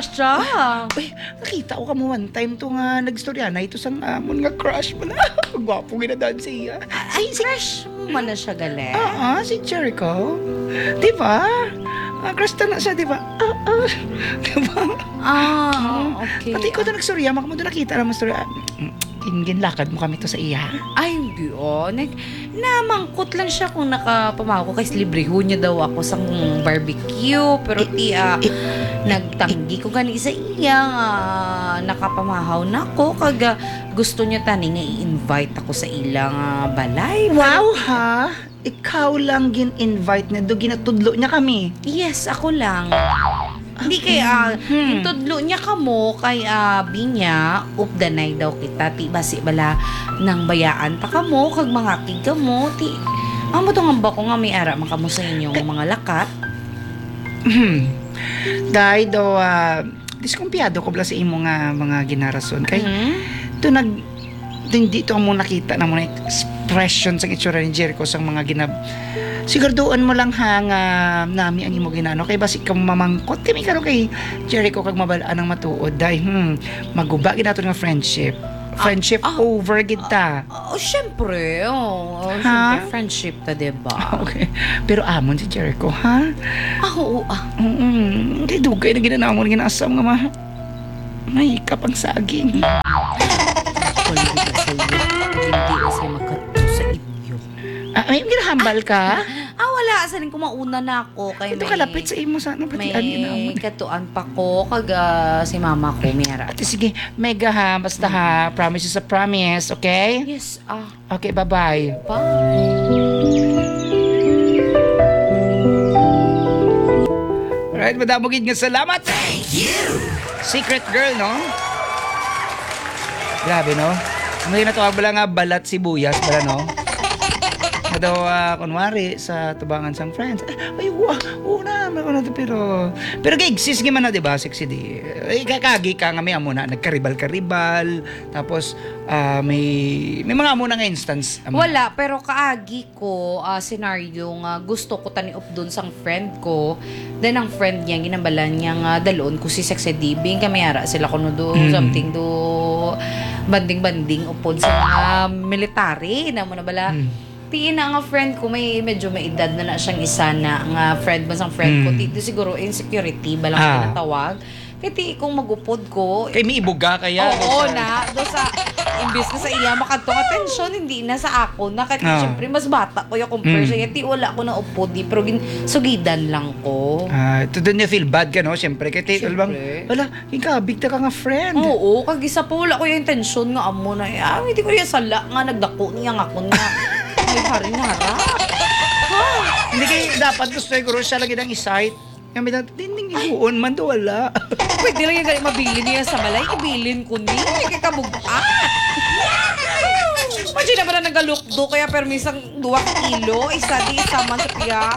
crush siya. Uy, nakita ko ka mo one time to nga nagstorya na ito sang amon nga crush mo na. Gwapo ginadaan siya. Ay, crush mo man na siya galing. Si Jericho. Diba? Crush ta na siya, diba? Diba? Okay. Pati ko ito nagstorya, maka mo doon nakita naman storya. Ginlakad mo kami to sa iya. Ay, hindi namangkot lang siya kung nakapamaw ko kasi libriho niya daw ako sa barbecue. Pero nagtanggi ko gani sa iya nakapamahaw na ako. Kaga gusto niya tani nga i-invite ako sa ilang balay. Wow, ha? Ikaw lang gin-invite na do, ginatudlo niya kami. Yes, ako lang. Hindi kaya intudlo niya kamo kay binya updanay daw kita ti basi bala nang bayaan ta kamo kag mga kig kamo ti amo to nga ko nga may ara man kamo sa inyong mga lakat. Dahil daw diskumpiyado ko bala sa imo nga mga ginarason kay hindi to mo nakita na mo na expression sa itsura ni Jericho sa mga siguraduan mo lang nga nami ang imo ginano kay basi ka mamangkot kami karon kay Jericho kag mabalaan ang matuod dai maguba ginato nga friendship over kita. Syempre syempre friendship ta diba. Okay, pero amon si Jericho ha. Oo. Kay dugay na ginanamon ginasam nga may kapang saging. Hindi kasi makato sa inyo. May ginahambal ka? Wala. Saling kumauna na ako. Kay ito kalapit sa imo sana. May katuan pa ko. Kag si mama ko. Mayara. Ate, sige. Mega ha. Basta ha. Promise is a promise. Okay? Yes. Okay, bye-bye. Bye. Alright, madamugid nga salamat. Thank you. Secret girl, no? Grabe, no? Ngayon natawag bala nga balat sibuyas, bala, no? Na daw, kunwari, sa tubangan sang friends. Ay, una, meron na pero kay exist man na, diba? Sexy di. Ay, kakagi ka nga may amo na, nagkaribal. Tapos, may mga amo na nga instance. Wala, pero kaagi ko, scenario nga, gusto ko tani up dun sang friend ko. Then, ang friend niya, ginambalan niya nga, dalon ko si Sexy Dibing, kami ara sila kuno do, something do, banding-banding upod sa military, na mo na bala. Tiin na nga friend ko, medyo may edad na siyang isa na nga friend mo sang friend ko. Tito siguro insecurity, balang tinatawag. Kaya ti kung magupod ko. Kaya may ibuga kaya. Oo na. Doon sa, imbis na sa iya, makatong atensyon, hindi na sa ako. Kaya syempre, mas bata ko yung compare siya. Ti wala ko na upod, pero sugidan lang ko. Ito doon niya feel bad ka, no? Syempre, kaya ti, wala, ikabig ta ka nga friend. Oo, kagisa po wala ko yung intensyon nga amo na. Hindi ko yung sala nga, nagdako niya nga ako nga. Ay, hari na harap. Hindi kayo dapat gusto yung siya lagi ng isight. Kami na, dinding ibuon man to wala. Pwede lang yung galing mabilin niya sa balay. Ibilin ko ni. Kaya kabugaan. Imagine na ba na nagalukdo kaya permisang 2 kilo. Isa man sa piyak.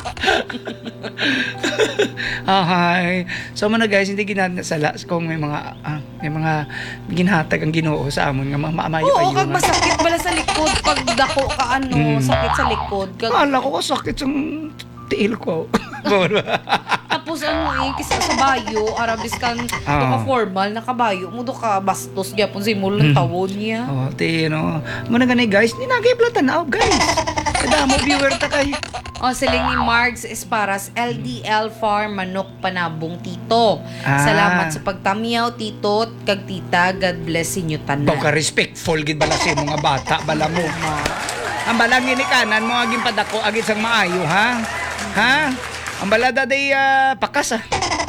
Hi. So muna guys, hindi ginasala kung may mga ginhatag ang Ginoo sa amon nga maamayo kayo. Oo, kag masakit bala sa likod pag dako ka sakit sa likod. Akala ko sakit sa tiil ko. Tapos kisa sa bayo, arabis kan formal na kabayo mo do ka bastos gyapon sa imong tawon niya. Muna gani guys, ninagay platan na guys. Kada mo viewer ta kay. Siling ni Margs Esparas, LDL Farm Manok Panabong Tito. Salamat sa pagtamyaw, Tito, kag tita. God bless inyo tanan. Ka respectful gid bala sa mga bata bala mo. Ang balang ni kanan mo aging padako agit sang maayo ha. Ha? Ang balada day pakas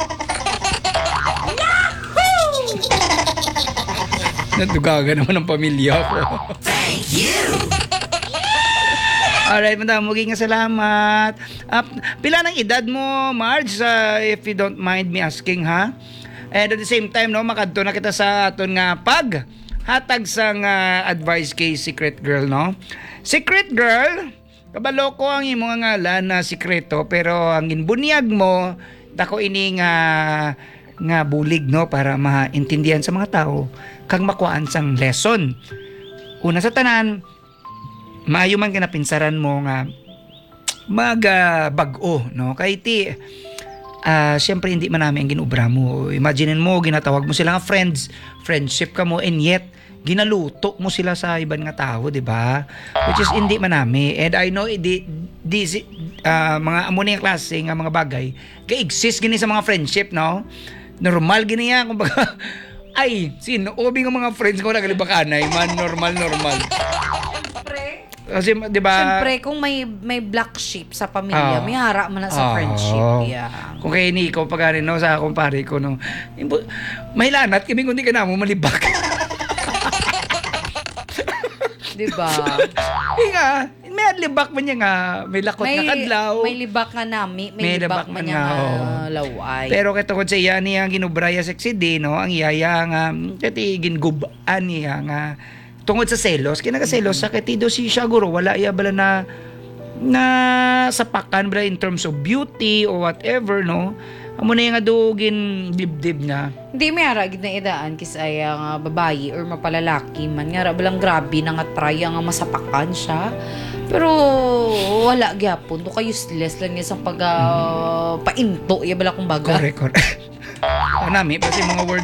Natugaga naman ang pamilya ko. Thank you! Alright, madam, maging salamat. Pila ng edad mo, Marge, if you don't mind me asking, ha? And at the same time, no, makadto na kita sa aton nga hatag sang advice kay Secret Girl, no? Secret Girl, kabalo ko ang imong ngalan na sikreto, pero ang inbunyag mo, dako ini nga bulig, no, para maintindihan sa mga tao kag makuhaan sang lesson. Una sa tanan, maayo man kinapinsaran mo nga bag-o, no? Kay ti syempre hindi man namin ang ginubra mo. Imaginin mo, ginatawag mo sila nga friendship ka mo, and yet ginaluto mo sila sa ibang nga tao, di ba? Which is hindi man namin. And I know mga amo na yung klase nga mga bagay ka-exist gini sa mga friendship, no? Normal gini yan, kumbaga ay, sino? Obi nga mga friends ko nagalibakanay man, normal. Kasi, di ba? Siyempre, kung may black sheep sa pamilya, may hara man na sa friendship. Yeah. Kung kay Nico, pag no, sa kumpare ko, no, may lanat kami kung di ka na mo malibak. Diba? Nga, may libak man niya nga, may lakot na kadlaw. May libak nga nami, may libak man niya nga laway. Pero katungkol sa iya niya ginubraya sexy din, no, ang iyaya nga, kati gingubaan niya nga, tungod sa selos, kinagaselos, sa kati do si siya guro, wala iya bala na sapakan bala in terms of beauty or whatever, no. Amo na yung adugin dibdib nga. Hindi may ara gid na idaan kis ay nga babayi or mapalalaki man nga balang grabe na nga try nga masapakan siya. Pero wala gyapon to kay useless lang niya sa pag painto ya bala kumbaga. Correct. Nami kasi mga word.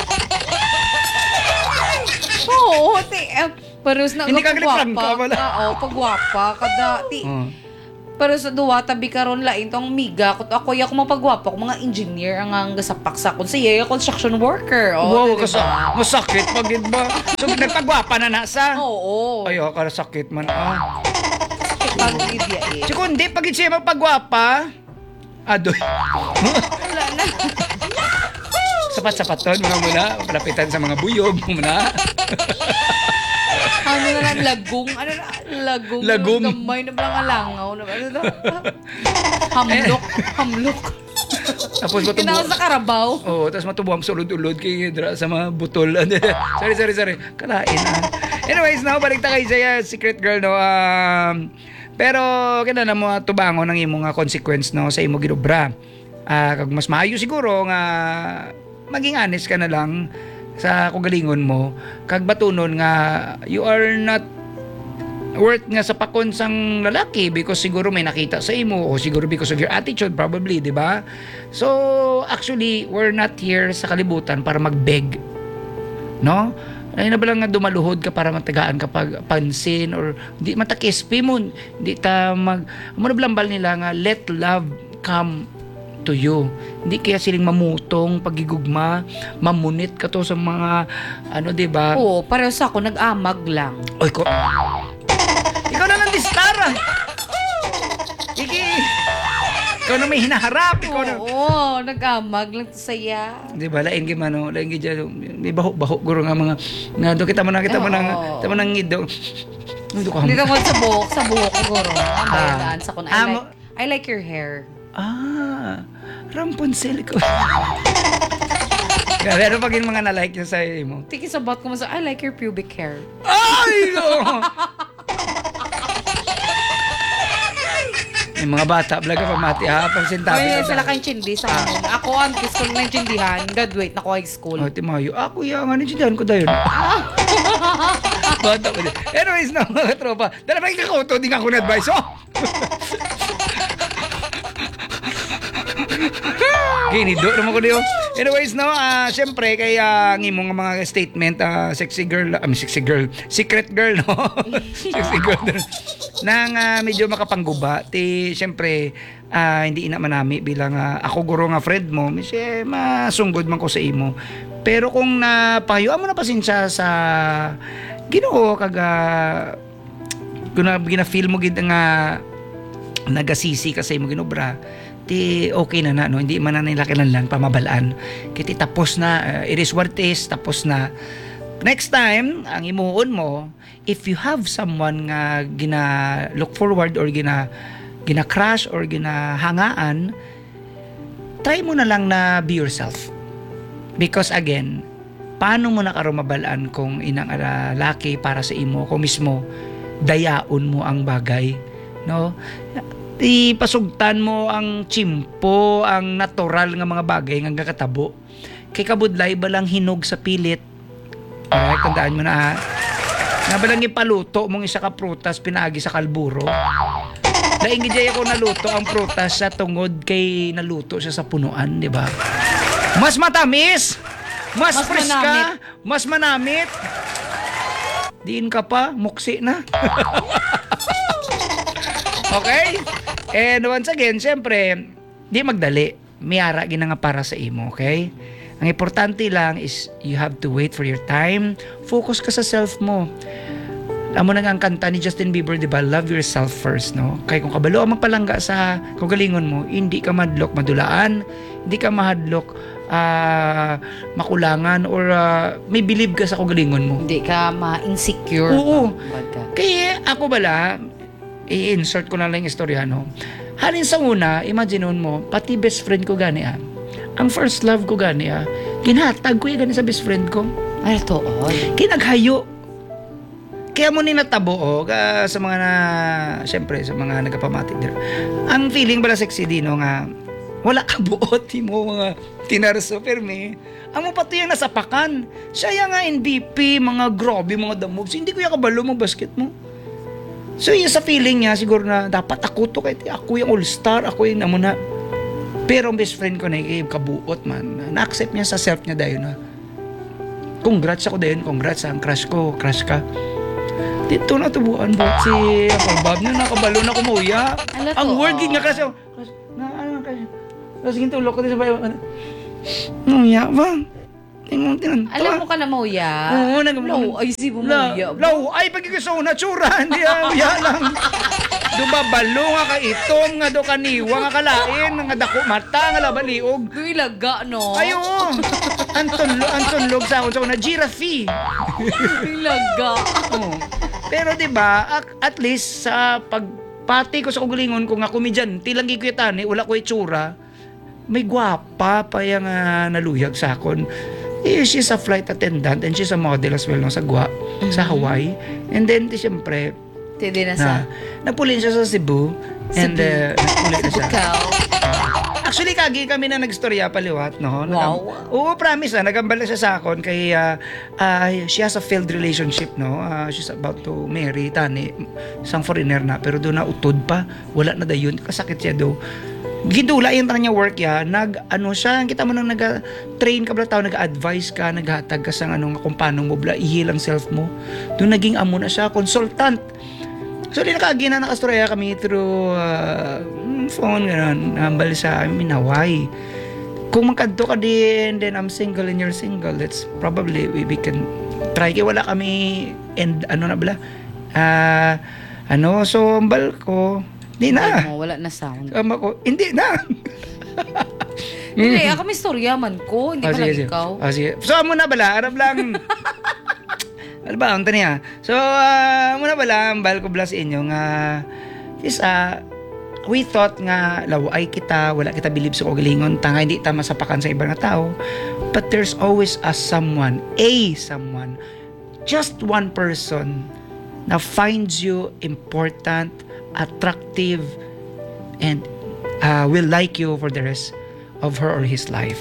Oo, paros na hindi ka pagwapa. Pagwapa kada ti. Pero sa duwa tabi karon lain tong miga ko ako mapagwapa ko mga engineer ang gasapak sa kun siya construction worker. Wow, masakit pag ba. So nagpagwapa na nasa. Oo. Ayo ka sakit man Pag idea eh. So kundi pag siya magpagwapa, adoy. Wala na. Sapat-sapaton mga muna, palapitan sa mga buyog muna. Ano na lang, lagong. Lagong. Gamay na palang alangaw. Hamlok. Tapos matubo. Kinawa sa karabaw. Oo, tapos matubo ang sulod-ulod kay Hidra sa mga butol. sorry. Kalain Anyways, now, balik ta kay Zaya, secret girl, no. Pero, kaya na mo tubango ng imong consequence, no, sa imong ginubra. Kag mas maayo siguro nga maging honest ka na lang sa kagalingon mo, kag batunon nga you are not worth nga sa pakon sang lalaki because siguro may nakita sa imo o siguro because of your attitude probably, di ba? So actually we're not here sa kalibutan para magbeg, no? Ay na ba lang nga dumaluhod ka para matagaan kapag pansin or di matakispi mo, di ta mo na blambal nila nga let love come to you. Hindi kaya siling mamutong pagigugma, mamunit ka to sa mga di ba? Oo, pareho sa ako nag-amag lang. Oy ko. Ikaw na lang distara. Ikaw na may hinaharap. Oo, nag-amag lang to saya. Di ba? Lain gimano, lain gidya. May baho guro nga mga nga do kita mo nang ngido. Hindi ka mo sa buhok ko guro. Ang sa kun. I like your hair. Rapunzel ko. Pero pag yung mga na-like nyo sa'yo mo. Tiki sa bot ko mo sa, I like your pubic hair. Ay! May mga bata, vlog ka pamati ha, pagsintabi May sila kayong chindi sa kanila. Ako, antis ko ng chindihan, graduate na ko high school. Timayo, ako yung chindihan ko dayon. Bata ko din. Anyways, mga tropa, dala pa yung kakoto, di nga ako na-advise, Ginido naman ko niyo. Anyways, no, syempre, kaya ngimong mga statement, secret girl, no? Sexy girl. Nang medyo makapangguba, syempre, hindi ina manami bilang ako guro nga friend mo, misye, masunggod man ko sa imo. Pero kung napayuan mo na pasensya sa Ginoo, kung gina-feel mo gid nga nagasisi ka sa imo ginobra, ti okay na no, hindi man na nila kinahanglan pamabalaan kiti tapos na, it is what it is, tapos na. Next time ang imuon mo, if you have someone nga gina look forward or gina crush or ginahangaan, try mo na lang na be yourself, because again, paano mo na karumabalaan kung inang lalaki para sa imo kung mismo dayaon mo ang bagay, no? Ipasugtan mo ang chimpo, ang natural nga mga bagay nga kakatabo. Kay kabudlay balang hinog sa pilit. Alright, tandaan mo na ha. Nga balang ipaluto mong isa ka prutas pinaagi sa kalburo. Laing gid ako naluto ang prutas sa tungod kay naluto siya sa punuan, di ba? Mas matamis, mas freska, mas manamit. Diin ka pa, muksi na. Okay? And once again, syempre, di magdali. Miyara gina nga para sa imo, okay? Ang importante lang is you have to wait for your time. Focus ka sa self mo. Amo na nga ang kanta ni Justin Bieber, di ba? Love yourself first, no? Kaya kung kabalo ang magpalangga sa kagalingon mo, hindi ka madlok madulaan, hindi ka mahadlok makulangan or may believe ka sa kagalingon mo. Hindi ka ma-insecure. Oo. Baga. Kaya ako bala, i-insert ko na lang yung istorya, no? Halin sa una, imagine mo, pati best friend ko gani ang first love ko gani ginhatag ko gani sa best friend ko. Ay, to, Kinaghayo. Kaya mo ninatabo sa mga syempre sa mga nagapamatik dito. Ang feeling bala sexy dino nga wala ka buot mo mga tinarso perme. Amo pati yung nasapakan. Siya nga MVP, mga grabe mga damogs. Hindi ko yung kabalo mo basket mo. So yung sa feeling niya siguro na dapat ako to kay ako yung all-star, ako yung amo na. Pero ang best friend ko na kabuot man. Na-accept niya sa self niya dayon na. Congrats ako dayon, congrats ang crush ko, crush ka. Dito na tubuan ba si Bob na nakabalo na kumuya. Ang word nga kasi na ano kasi. Tapos ginto loko din sa bayo. Nuya ba? Alam mo ka na mauya? Oo, Low, ay si bumuya. Low, ay pagkikaso na tsura. Hindi ya lang. Dumabalo nga ka itom nga do kaniwa nga kalain nga dako mata nga labaliog. Duy laga no. Ayo. Anton log sa ako na giraffe. Duy laga. Pero 'di ba, at least sa pagpati ko sa kugulingon ko nga komedyante lang gikuitan wala ko itsura. May gwapa pa yang naluyag sa akon. She's a flight attendant and she's a model as well no, sa sa Hawaii. And then siyempre Tidi na sa napulin siya sa Cebu and napulin na siya. Actually kagi kami na nagstorya paliwat no. Wow. Oo, promise nagambal siya sa akon kay she has a failed relationship no. She's about to marry tani isang foreigner na pero do na utod pa wala na dayon kasakit siya do. Gidula yung niya work ya siya kita mo nang nag-train ka bala tao nag-advise ka naghatag ka sa kung paano mo bla ihil ang self mo doon naging amo na siya consultant so di nakagi na nakastorya kami through phone gano'n nambal sa Hawaii kung magkadto ka din then I'm single and you're single that's probably we can try kaya wala kami and na bala so ambal ko di na. Wala na sound. Ko, hindi na. Hindi, ako may storya man ko. Hindi pa lang ikaw. Sige. So, muna bala. Arab lang. Ano ba? Ang taniya. So, muna bala. Ang bahal ko bala sa inyo nga we thought nga laway kita, wala kita bilib sa kagalingon, tanga hindi ta masapakan sa ibang tao. But there's always someone, just one person na finds you important, attractive, and will like you for the rest of her or his life.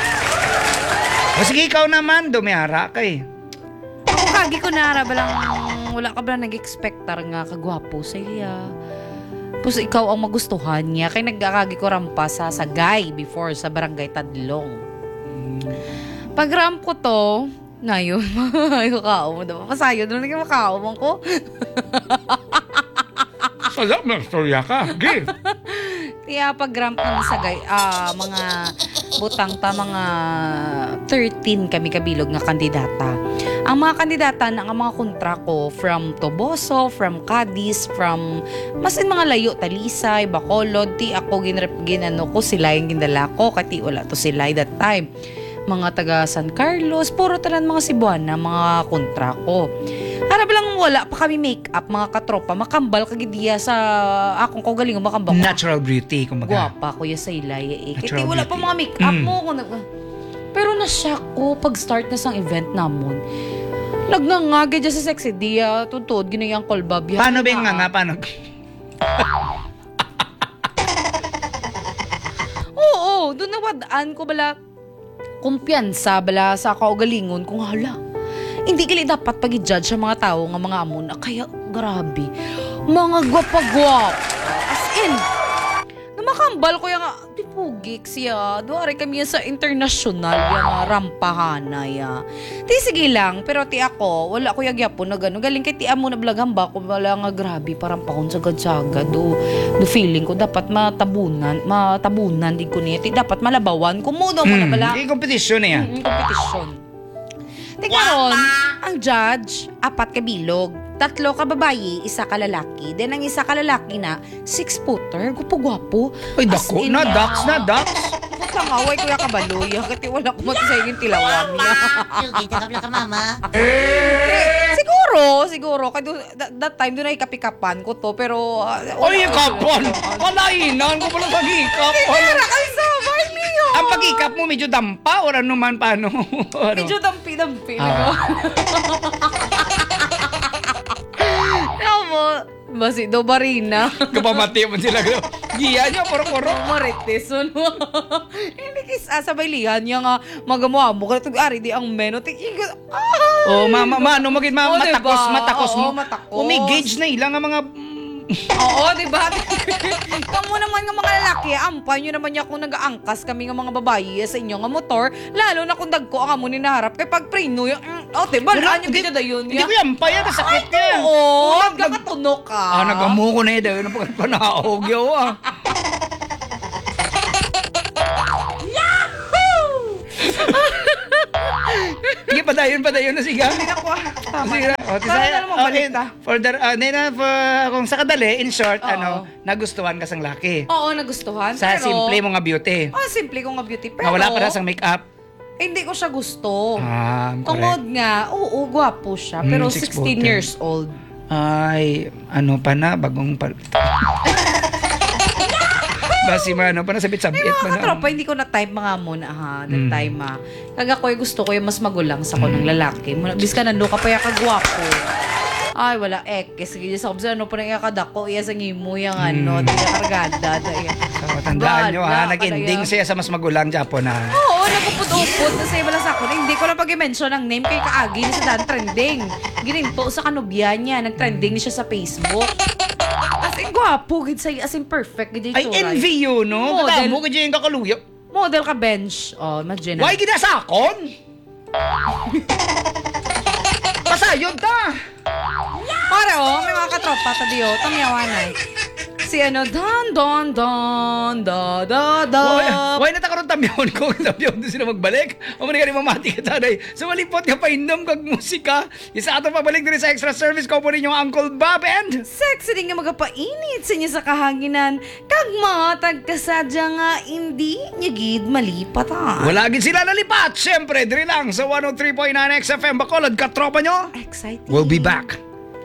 O sige, ikaw naman, dumihara ka eh. Ako kagi ko nara balang wala ka ba nag-expectar nga kagwapo sa iya. Tapos ikaw ang magustuhan niya. Kaya nagkakagi ko rampa sa Sagay before sa Barangay Tadlong. Pag ramp ko to, na yun, makakaw mo. Pasayo, doon naging makakaw mo ko. Salam na storya ka. Give. Kaya pag ramp ng Sagay, mga butang ta, mga 13 kami kabilog nga kandidata. Ang mga kandidata na ang mga kontra ko from Toboso, from Cadiz, from mas in mga layo, Talisay, Bacolod, ti ako ginano ko sila yung gindala ko, kati wala to sila that time. Mga taga San Carlos, puro talan mga Cebuana, mga kontra ko. Harap lang wala pa kami make-up, mga katropa, makambal kagidiya sa akong kagaling, makambal ko. Natural beauty, kumaga. Guwapa ko ya sa ilay. Kaya Natural wala beauty. pa mga make-up mo. Pero na-shock ko pag start na sang event namon. Nagnangagay dyan sa sexy dia, tutod, ginayang kolbab. Paano ba yung nga? Paano? Oo, doon nawadaan ko bala kumpiyansa bala sa kaugalingon kung hala. Hindi gali dapat pag-judge sa mga tao nga mga amon. Kaya grabe, mga gwapa-gwapa. As din. Namakambal ko yung pipugik siya. Duwari kami yan sa international yung rampahana ya. Ti sige lang, pero ti ako, wala ko yagyapon na gano'n. Galing kay ti amo na blagan ba ko, wala nga grabe, parang pakon sagad-sagad. Do feeling ko dapat matabunan din ko niya. Ti dapat malabawan, kumudo mo na bala. Yung competition niya. Competition. Ti karon, ang judge, 4 ka bilog. 3 ka babayi, 1 ka lalaki. Then ang 1 ka lalaki na 6-footer, gupo-gwapo. Ay, dako na, dax. Puta nga, way kuya kabaloy. Kasi wala ko matisay yung tilawan niya. Yugi, tagabla ka mama. Siguro. Kaya that time, doon ay kapikapan ko to. Pero... Ay, kapon! Palainan ko pala sa hikap. Kaya kayo sa Barneo. Ang pag-hikap mo medyo dampa or ano man paano? Medyo dampi-dampi. Basi do barina. Kapamati mo sila. Giya niya, poro-poro. Marites. Hindi sabay lihan niya nga magamuha mo. Kaya ari di ang meno. Oh, ano maging Oh, matakos diba? mo. Oo, matakos. Umigage na ilang ang mga... Oo, diba? Kamu naman nga mga lalaki, ampay nyo naman niya kung nag-aangkas kami nga mga babayi sa inyo nga motor, lalo na kung dagko ang amo ni naharap kay pag preno yung diba? Laan yung gina dayon Hindi niya. ko yan pa yan, sakit ka yan. Oo, nagkakatunok ka. Nagamu ko na yun, dahil napanaog yaw Sige, padayon na siga. Hindi na ko. Sige na. Para na naman balik ta. Kung sa kadali, in short, Oo. nagustuhan ka sang laki. Oo, nagustuhan. Sa pero, simple mo nga beauty. simple ko nga beauty. Pero, Na wala pa na sang make-up. hindi ko siya gusto. Correct. Tungod nga, oo, gwapo siya. Pero 6 16 years old. Ay, ano pa na, bagong Basi pa na, sabit-sabit Mga pa na. katropa, hindi ko na type mga muna ha. That time ha. Kaga ko gusto ko yung mas magulang sa ko ng lalaki. Bis ka nando ka pa yung kagwapo. Ay, wala sige, sa kubsa, ano pa na ikakadako, iya sa ngimo yung di ka kargada. So, tandaan nyo ha, nag-ending siya sa mas magulang Japon ha. Oo, nagupod-upod na sa iba sa ako. Hindi ko lang pag-mention ang name kay Kaagi na sa daan trending. Gininto sa kanubya niya, nag-trending niya sa Facebook. As in, gwapo, gid sa as in perfect. Gid Ay, envy yun, no? Model. Katamo ka dyan yung kakaluyo. Model ka bench. Oh, imagine. Why ginasakon? Pasayod ta! Pare, may mga katropa ta diyo. Tamiyawanay. Si don, da, da, da. Why natakaroon tamyon ko? Tamyon doon sila magbalik. O man nga mamati ka tanay. So malipot ka pa inom kag musika. Isa ato pabalik din sa extra service ko po ninyo Uncle Bob and... Sexy din nga magapainit sa inyo sa kahanginan. Kag mga tagkasadya nga hindi niya gid malipatan. Wala gid sila nalipat. Siyempre, diri lang sa 103.9 XFM Bacolod. Katropa nyo? Exciting. We'll be back.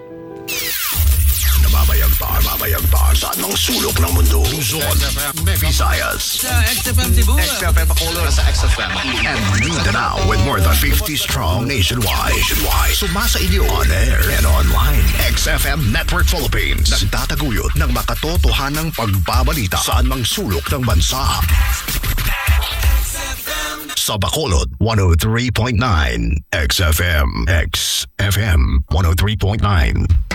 Nababayagtaan sa anong sulok ng mundo. Luzon, Visayas, Sa XFM Cebu. XFM Bacolod, sa XFM and Mindanao with more than 50 strong nationwide. Sumasa inyo on air and online. XFM Network Philippines. Nagtataguyod ng makatotohanang pagbabalita sa anumang sulok ng bansa. Sa Bacolod, 103.9 XFM 103.9